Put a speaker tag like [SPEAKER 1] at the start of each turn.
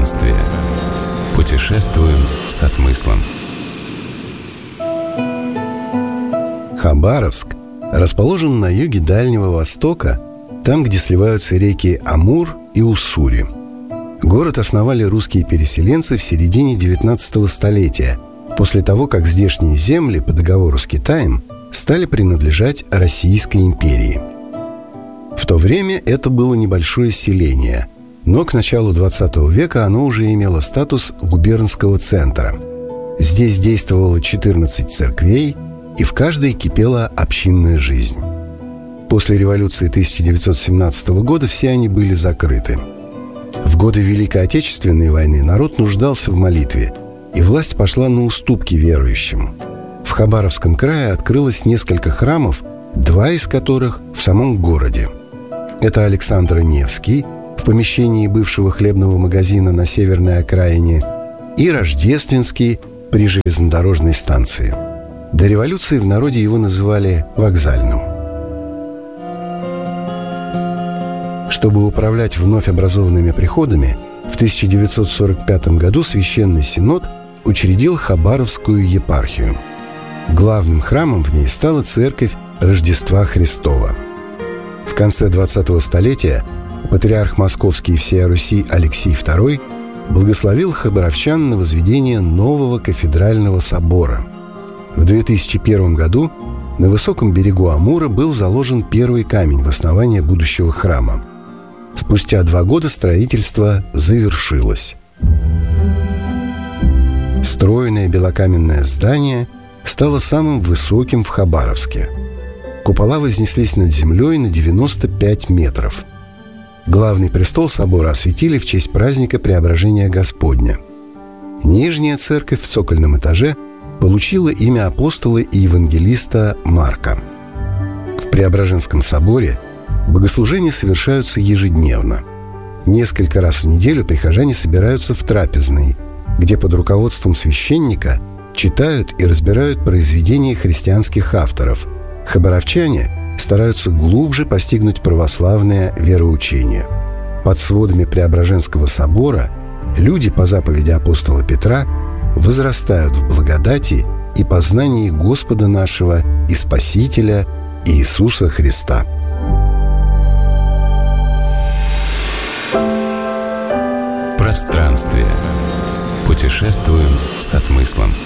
[SPEAKER 1] Пространствие. Путешествуем со смыслом.
[SPEAKER 2] Хабаровск расположен на юге Дальнего Востока, там, где сливаются реки Амур и Уссури. Город основали русские переселенцы в середине 19 столетия, после того, как здешние земли по договору с Китаем стали принадлежать Российской империи. В то время это было небольшое селение, но к началу 20 века оно уже имело статус губернского центра. Здесь действовало 14 церквей, и в каждой кипела общинная жизнь. После революции 1917 года все они были закрыты. В годы Великой Отечественной войны народ нуждался в молитве, и власть пошла на уступки верующим. В Хабаровском крае открылось несколько храмов, 2 из которых в самом городе. Это Александро-Невский в помещении бывшего хлебного магазина на северной окраине и Рождественский при железнодорожной станции. До революции в народе его называли Вокзальным. Чтобы управлять вновь образованными приходами, в 1945 году Священный Синод учредил Хабаровскую епархию. Главным храмом в ней стала церковь Рождества Христова. В конце 20-го столетия патриарх Московский и всея Руси Алексий II благословил хабаровчан на возведение нового кафедрального собора. В 2001 году на высоком берегу Амура был заложен первый камень в основание будущего храма. Спустя 2 года строительство завершилось. Стройное белокаменное здание стало самым высоким в Хабаровске. Купола вознеслись над землей на 95 метров. Главный престол собора осветили в честь праздника Преображения Господня. Нижняя церковь в цокольном этаже получила имя апостола и евангелиста Марка. В Преображенском соборе богослужения совершаются ежедневно. Несколько раз в неделю прихожане собираются в трапезной, где под руководством священника читают и разбирают произведения христианских авторов. Хабаровчане стараются глубже постигнуть православное вероучение. Под сводами Преображенского собора люди по заповеди апостола Петра возрастают в благодати и познании Господа нашего и Спасителя Иисуса Христа.
[SPEAKER 1] Пространствие. Путешествуем со смыслом.